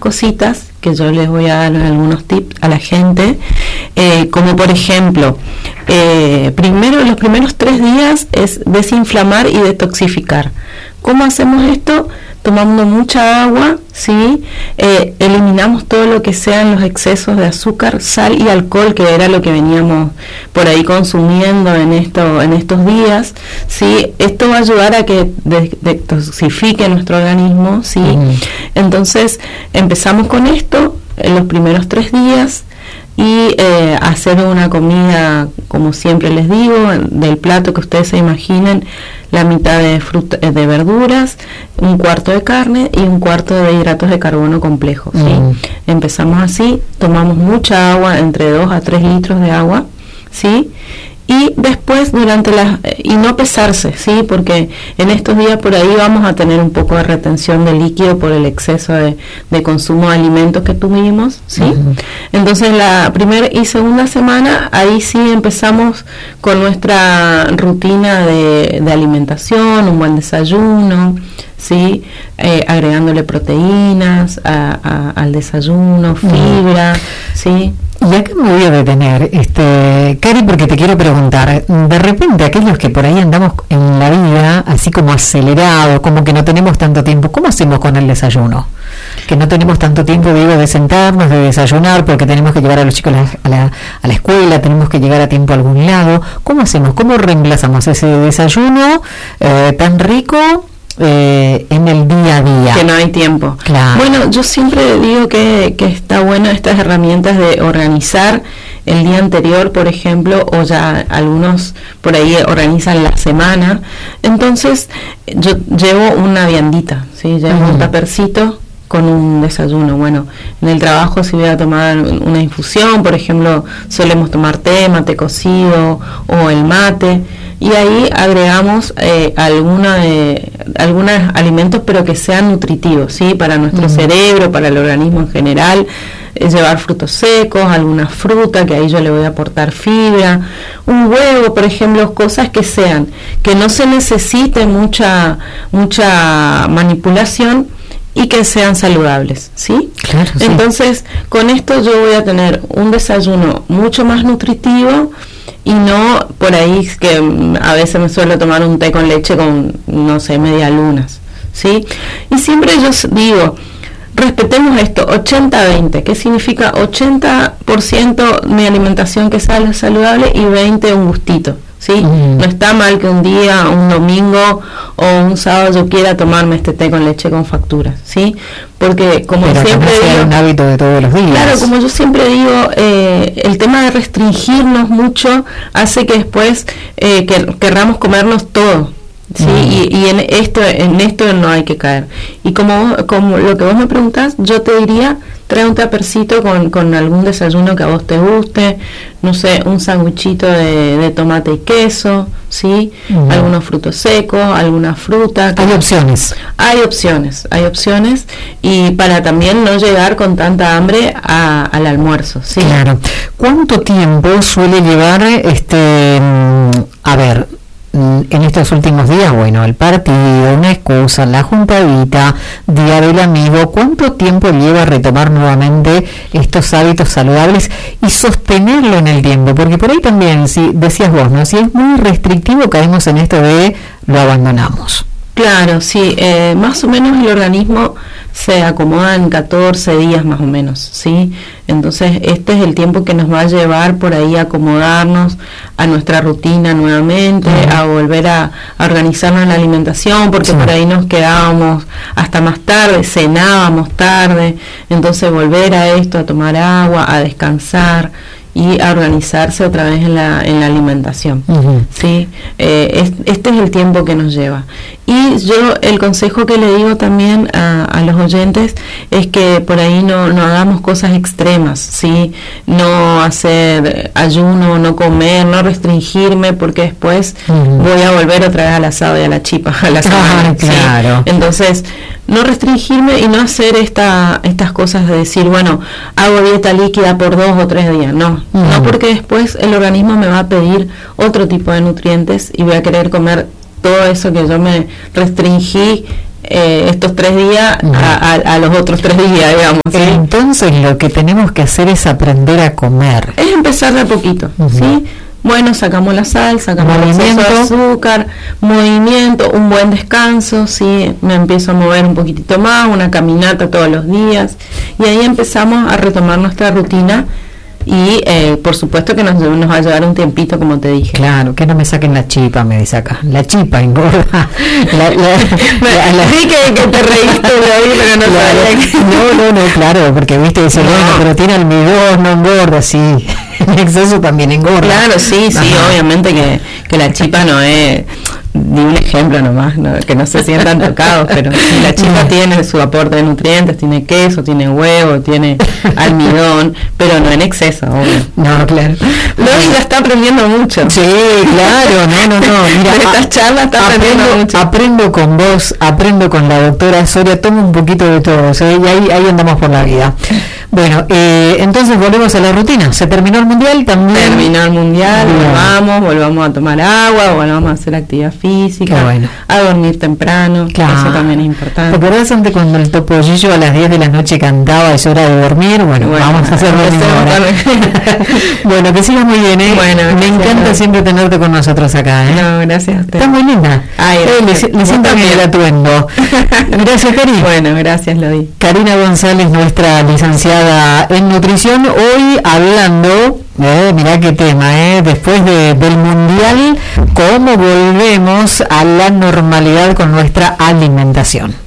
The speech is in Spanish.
cositas que yo les voy a dar algunos tips a la gente, como por ejemplo, los primeros 3 días es desinflamar y detoxificar. ¿Cómo hacemos esto? Tomando mucha agua, ¿sí? Eliminamos todo lo que sean los excesos de azúcar, sal y alcohol, que era lo que veníamos por ahí consumiendo en estos días, ¿sí? Esto va a ayudar a que detoxifique nuestro organismo, ¿sí? Entonces empezamos con esto en los primeros 3 días y hacer una comida, como siempre les digo, del plato que ustedes se imaginen, la mitad de verduras, 1/4 de carne y 1/4 de hidratos de carbono complejos, ¿sí? Empezamos así, tomamos mucha agua, entre 2 a 3 litros de agua, ¿sí? Y después y no pesarse, ¿sí? Porque en estos días por ahí vamos a tener un poco de retención de líquido por el exceso de consumo de alimentos que tuvimos, ¿sí? Entonces la primera y segunda semana, ahí sí empezamos con nuestra rutina de alimentación, un buen desayuno, ¿sí? Agregándole proteínas al desayuno, fibra, ¿sí? Y acá me voy a detener, Cari, porque te quiero preguntar, de repente aquellos que por ahí andamos en la vida así como acelerados, como que no tenemos tanto tiempo, ¿cómo hacemos con el desayuno? Que no tenemos tanto tiempo, digo, de sentarnos, de desayunar, porque tenemos que llevar a los chicos a la escuela, tenemos que llegar a tiempo a algún lado. ¿Cómo hacemos? ¿Cómo reemplazamos ese desayuno tan rico en el día a día? Que no hay tiempo. Claro. Bueno, yo siempre digo que está bueno estas herramientas de organizar el día anterior, por ejemplo, o ya algunos por ahí organizan la semana. Entonces yo llevo una viandita, ¿sí? Llevo un tapercito con un desayuno. Bueno, en el trabajo si voy a tomar una infusión, por ejemplo, solemos tomar mate cocido o el mate, y ahí agregamos algunos alimentos, pero que sean nutritivos, ¿sí? Para nuestro cerebro, para el organismo en general. Llevar frutos secos, alguna fruta, que ahí yo le voy a aportar fibra, un huevo, por ejemplo, cosas que no se necesite mucha manipulación y que sean saludables, ¿sí? Claro, sí. Entonces, con esto yo voy a tener un desayuno mucho más nutritivo, y no por ahí que a veces me suelo tomar un té con leche con, no sé, medialunas, ¿sí? Y siempre yo digo, respetemos esto, 80-20, ¿qué significa? 80% mi alimentación que sea saludable y 20% un gustito, ¿sí? No está mal que un día, un domingo o un sábado yo quiera tomarme este té con leche con facturas, ¿sí? Porque como siempre digo, un hábito de todos los días. Claro, como yo siempre digo, el tema de restringirnos mucho hace que después querramos comernos todo, ¿sí? Y en esto no hay que caer. Y como lo que vos me preguntás, yo te diría, trae un tapercito con algún desayuno que a vos te guste, no sé, un sanguchito de tomate y queso, ¿sí? Algunos frutos secos, alguna fruta. Hay opciones. Hay opciones, y para también no llegar con tanta hambre al almuerzo, ¿sí? Claro. ¿Cuánto tiempo suele llevar en estos últimos días? Bueno, el partido, una excusa, la juntadita, día del amigo, ¿cuánto tiempo lleva retomar nuevamente estos hábitos saludables y sostenerlo en el tiempo? Porque por ahí también, si decías vos, ¿no? Si es muy restrictivo, caemos en esto de lo abandonamos. Claro, sí, más o menos el organismo se acomoda en 14 días más o menos, ¿sí? Entonces este es el tiempo que nos va a llevar por ahí a acomodarnos a nuestra rutina nuevamente, a volver a organizarnos en la alimentación, porque por ahí nos quedábamos hasta más tarde, cenábamos tarde, entonces volver a esto, a tomar agua, a descansar y a organizarse otra vez en la alimentación, ¿sí? Este es el tiempo que nos lleva. Y yo el consejo que le digo también a los oyentes es que por ahí no hagamos cosas extremas, ¿sí? No hacer ayuno, no comer, no restringirme, porque después voy a volver otra vez al asado y a la chipa a la semana, ¿sí? Claro. Entonces, no restringirme y no hacer estas cosas de decir, bueno, hago dieta líquida por 2 o 3 días, no, porque después el organismo me va a pedir otro tipo de nutrientes y voy a querer comer todo eso que yo me restringí estos 3 días a los otros 3 días, digamos. ¿Sí? Entonces lo que tenemos que hacer es aprender a comer. Es empezar de a poquito, ¿sí? Bueno, sacamos la sal, sacamos el exceso de azúcar, movimiento, un buen descanso, ¿sí? Me empiezo a mover un poquitito más, una caminata todos los días, y ahí empezamos a retomar nuestra rutina. Y por supuesto que nos va a llevar un tiempito, como te dije. Claro, que no me saquen la chipa, me dice acá. La chipa engorda. Sí que te reíste de ahí, pero no sabía que... No, claro, porque viste, dice, bueno, pero tiene almidón, no engorda, sí. En exceso también engorda. Claro, sí, obviamente que la chipa no es... Di un ejemplo nomás, que no se sientan tocados, pero la chipa tiene su aporte de nutrientes, tiene queso, tiene huevo, tiene almidón, pero no en exceso, obvio. No, claro. Lori la está aprendiendo mucho. Sí, claro, no. Mira, de estas charlas está aprendiendo mucho. Aprendo con vos, aprendo con la doctora Soria, tomo un poquito de todo, ¿sí? Y ahí andamos por la vida. Bueno, entonces volvemos a la rutina. ¿Se terminó el mundial también? Terminó el mundial, volvamos a tomar agua, volvamos a hacer actividad física, a dormir temprano, claro. Eso también es importante. ¿Te acordás antes cuando el Topollillo a las 10 de la noche cantaba, es hora de dormir? Bueno, vamos a hacerlo ahora. Bueno, que sigas muy bien, ¿eh? Bueno, me encanta siempre tenerte con nosotros acá, ¿eh? No, gracias a usted. Estás muy linda. Le siento bien el atuendo. Gracias, Cari. Bueno, gracias, Lodi. Karina González, nuestra licenciada en nutrición, hoy hablando, mirá qué tema, después del mundial, cómo volvemos a la normalidad con nuestra alimentación.